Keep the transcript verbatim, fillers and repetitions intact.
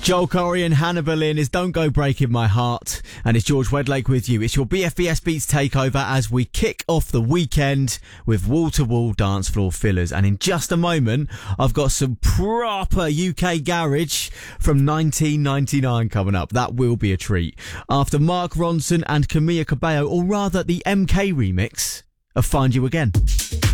Joel Corey and Hannah Boleyn is Don't Go Breaking My Heart, and it's George Wedlake with you. It's your B F B S Beats takeover as we kick off the weekend with wall-to-wall dance floor fillers. And in just a moment, I've got some proper U K garage from nineteen ninety-nine coming up. That will be a treat. After Mark Ronson and Camilla Cabello, or rather the M K remix of Find You Again.